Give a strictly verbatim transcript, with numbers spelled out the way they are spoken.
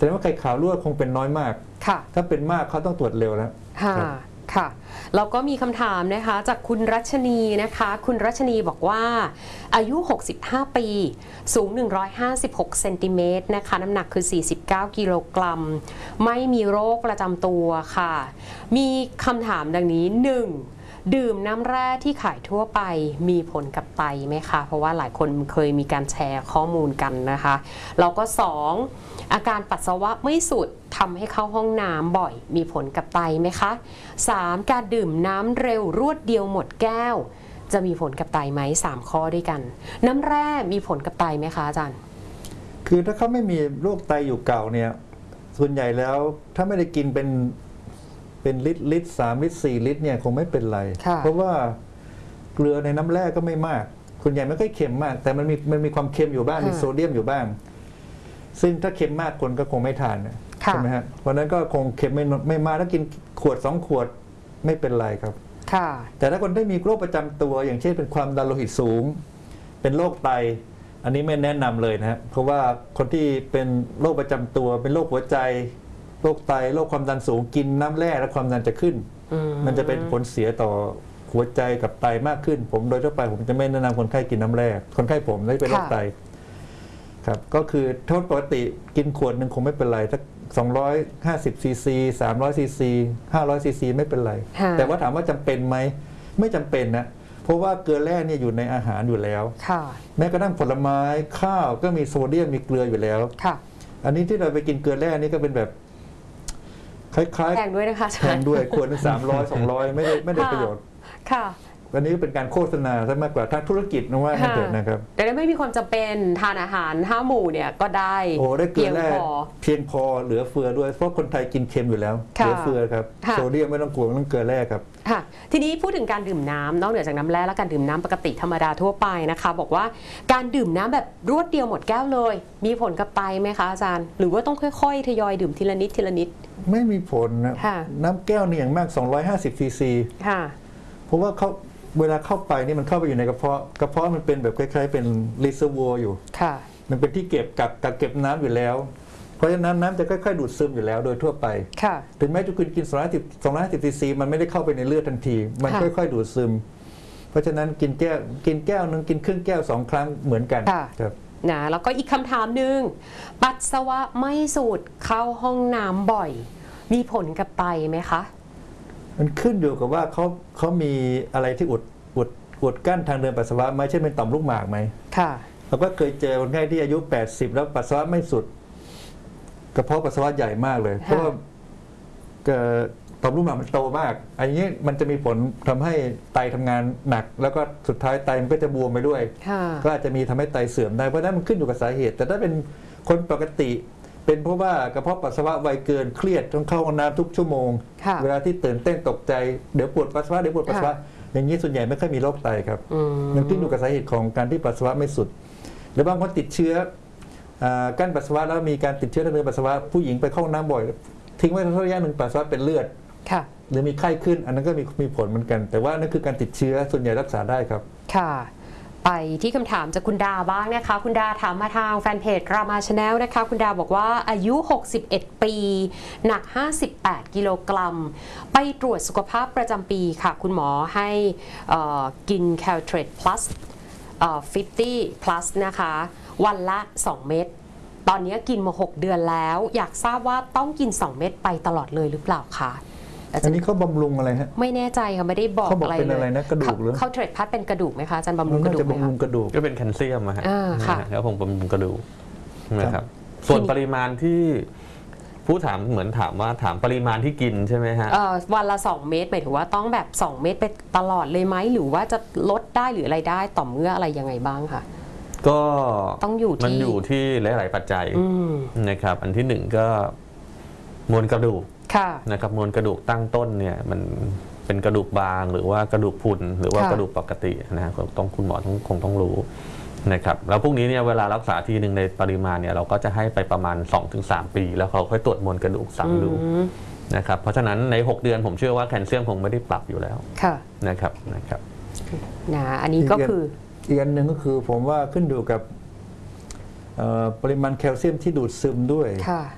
แต่ว่าไข่ขาวรั่วคงเป็นน้อยมากค่ะถ้าเป็นมากเขาต้องตรวจเร็วแล้วค่ะค่ะแล้วก็มีคำถามนะคะจากคุณรัชนีนะคะคุณรัชนีบอกว่าอายุหกสิบห้าปีสูงหนึ่งร้อยห้าสิบหกเซนติเมตรนะคะน้ำหนักคือสี่สิบเก้ากิโลกรัมไม่มีโรคประจำตัวค่ะมีคำถามดังนี้ หนึ่ง ดื่มน้ำแร่ที่ขายทั่วไปมีผลกับไตไหมคะเพราะว่าหลายคนเคยมีการแชร์ข้อมูลกันนะคะแล้วก็สองอาการปัสสาวะไม่สุดทำให้เข้าห้องน้ำบ่อยมีผลกับไตไหมคะสามการดื่มน้ำเร็วรวดเดียวหมดแก้วจะมีผลกับไตไหมสามข้อด้วยกันน้ำแร่มีผลกับไตไหมคะอาจารย์คือถ้าเขาไม่มีโรคไตอยู่เก่าเนี่ยส่วนใหญ่แล้วถ้าไม่ได้กินเป็นเป็นลิตรลิตรสามลิตรสี่ลิตรเนี่ยคงไม่เป็นไรเพราะว่าเกลือในน้ำแร่ก็ไม่มากคุณใหญ่ไม่ค่อยเค็มมากแต่มันมีมันมีความเค็มอยู่บ้างมีโซเดียมอยู่บ้างซึ่งถ้าเค็มมากคนก็คงไม่ทานใช่ไหมฮะเพราะนั้นก็คงเค็มไม่ไม่มากถ้ากินขวดสองขวดไม่เป็นไรครับแต่ถ้าคนได้มีโรคประจำตัวอย่างเช่นเป็นความดันโลหิตสูงเป็นโรคไตอันนี้ไม่แนะนำเลยนะเพราะว่าคนที่เป็นโรคประจำตัวเป็นโรคหัวใจโรคไตโรคความดันสูงกินน้ำแร่แล้วความดันจะขึ้นมันจะเป็นผลเสียต่อหัวใจกับไตมากขึ้นผมโดยทั่วไปผมจะไม่แนะนำคนไข้กินน้ำแร่คนไข้ผมที่เป็นโรคไตครับก็คือโทษปกติกินขวดหนึ่งคงไม่เป็นไรถ้าสองร้อยห้าสิบซีซีสามร้อยซีซีห้าร้อยซีซีไม่เป็นไรแต่ว่าถามว่าจำเป็นไหมไม่จำเป็นนะเพราะว่าเกลือแร่เนี่ยอยู่ในอาหารอยู่แล้วแม้กระทั่งผลไม้ข้าวก็มีโซเดียมมีเกลืออยู่แล้วอันนี้ที่เราไปกินเกลือแร่นี่ก็เป็นแบบคล้ายๆแพงด้วยนะคะแพงด้วยขวดนึงสามร้อยสองร้อยไม่ได้ไม่ได้ประโยชน์ค่ะวันนี้เป็นการโฆษณาซะมากกว่าทางธุรกิจนะว่าเถิดนะครับแต่ไม่มีความจำเป็นทานอาหารห้าหมู่เนี่ยก็ได้โอ้ได้เกลือแร่เพียงพอเหลือเฟือด้วยเพราะคนไทยกินเค็มอยู่แล้วเหลือเฟือครับโซเดียมไม่ต้องกลัวต้องเกลือแร่ครับค่ะทีนี้พูดถึงการดื่มน้ำนอกเหนือจากน้ำแร่และการดื่มน้ำปกติธรรมดาทั่วไปนะคะบอกว่าการดื่มน้ำแบบรวดเดียวหมดแก้วเลยมีผลกับไตไหมคะอาจารย์หรือว่าต้องค่อยๆทยอยดื่มทีละนิดทีละนิดไม่มีผลนะน้ำแก้วนี่อย่างมากสองร้อยห้าสิบซีซีเพราะว่าเขาเวลาเข้าไปนี่มันเข้าไปอยู่ในกระเพาะกระเพาะมันเป็นแบบคล้ายๆเป็นรีเซอร์โวอยู่มันเป็นที่เก็บกักกักเก็บน้ำอยู่แล้วเพราะฉะนั้นน้ำจะค่อยๆดูดซึมอยู่แล้วโดยทั่วไปถึงแม้จะคุณกินสองร้อยห้าสิบ สองร้อยห้าสิบซีซีมันไม่ได้เข้าไปในเลือดทันทีมันค่อยๆดูดซึมเพราะฉะนั้นกินแก้วกินแก้วนึงกินครึ่งแก้วสองครั้งเหมือนกันครับนะแล้วก็อีกคำถามหนึ่งปัสสาวะไม่สูดเข้าห้องน้ำบ่อยมีผลกับไตไหมคะมันขึ้นอยู่กับว่าเขาเขามีอะไรที่อุดอุดอุดกั้นทางเดินปัสสาวะไหมเช่นเป็นต่อมลูกหมากไหมค่ะเราก็เคยเจอคนไข้ที่อายุแปดสิบแล้วปัสสาวะไม่สุดกระเพาะปัสสาวะใหญ่มากเลยเพราะว่าต่อมลูกหมากมันโตมากอันนี้มันจะมีผลทำให้ไตทำงานหนักแล้วก็สุดท้ายไตมันก็จะบวมไปด้วยก็อาจจะมีทำให้ไตเสื่อมได้เพราะนั้นมันขึ้นอยู่กับสาเหตุแต่ถ้าเป็นคนปกติเป็นเพราะว่ากระเพาะปัสสาวะไวเกินเครียดต้องเข้าห้องน้ำทุกชั่วโมงเวลาที่ตื่นเต้นตกใจเดี๋ยวปวดปัสสาวะเดี๋ยวปวดปัสสาวะอย่างนี้ส่วนใหญ่ไม่ค่อยมีโรคไตครับมันขึ้นอยู่กับสาเหตุของการที่ปัสสาวะไม่สุดหรือบางคนติดเชื้อกั้นปัสสาวะแล้วมีการติดเชื้อในเดินปัสสาวะผู้หญิงไปเข้าห้องน้ำบ่อยทิ้งไว้ระยะหนึ่งปัสสาวะเป็นเลือดหรือมีไข้ขึ้นอันนั้นก็มีมีผลเหมือนกันแต่ว่านั่นคือการติดเชื้อส่วนใหญ่รักษาได้ครับค่ะไปที่คำถามจากคุณดาบ้างนะคะคุณดาถามมาทางแฟนเพจรามาชาแนลนะคะคุณดาบอกว่าอายุหกสิบเอ็ดปีหนักห้าสิบแปดกิโลกรัมไปตรวจสุขภาพประจำปีค่ะคุณหมอให้กิน Caltrate plus ห้าสิบ plus นะคะวันละสองเม็ดตอนนี้กินมาหกเดือนแล้วอยากทราบว่าต้องกินสองเม็ดไปตลอดเลยหรือเปล่าคะอันนี้เขาบำรุงอะไรฮะไม่แน่ใจค่ะไม่ได้บอกอะไรเลยเขาบอกเป็นอะไรนะกระดูกหรือเขาเทรดพัดเป็นกระดูกไหมคะอาจารย์บำรุงกระดูกไหมคะบำรุงกระดูกก็เป็นแคลเซียมอะฮะแล้วผมบำรุงกระดูกนะครับส่วนปริมาณที่ผู้ถามเหมือนถามว่าถามปริมาณที่กินใช่ไหมฮะวันละสองเม็ดหมายถึงว่าต้องแบบสองเม็ดไปตลอดเลยไหมหรือว่าจะลดได้หรืออะไรได้ต่อเมื่ออะไรยังไงบ้างค่ะก็ต้องอยู่มันอยู่ที่หลายๆปัจจัยนะครับอันที่หนึ่งก็มวลกระดูกนะครับมวลกระดูกตั้งต้นเนี่ยมันเป็นกระดูกบางหรือว่ากระดูกพรุนหรือว่ากระดูกปกตินะฮะต้องคุณหมอต้องคงต้องรู้นะครับแล้วพวกนี้เนี่ยเวลารักษาทีหนึ่งในปริมาณเนี่ยเราก็จะให้ไปประมาณ สองถึงสาม ปีแล้วเขาค่อยตรวจมวลกระดูกซ้ำดูนะครับเพราะฉะนั้นในหกเดือนผมเชื่อว่าแคลเซียมคงไม่ได้ปรับอยู่แล้วนะครับนะครับนะอันนี้ก็คืออีกอันหนึ่งก็คือผมว่าขึ้นอยู่กับปริมาณแคลเซียมที่ดูดซึมด้วย